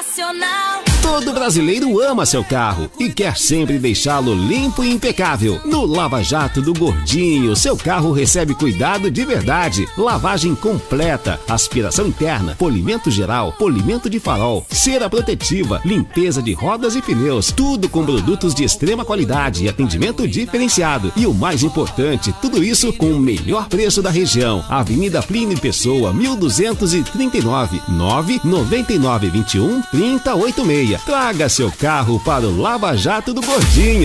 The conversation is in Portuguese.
Nacional. Todo brasileiro ama seu carro e quer sempre deixá-lo limpo e impecável. No Lava Jato do Gordinho, seu carro recebe cuidado de verdade. Lavagem completa, aspiração interna, polimento geral, polimento de farol, cera protetiva, limpeza de rodas e pneus. Tudo com produtos de extrema qualidade e atendimento diferenciado. E o mais importante, tudo isso com o melhor preço da região. Avenida Plínio Pessoa, 1239, 99921 3086. Traga seu carro para o Lava Jato do Gordinho.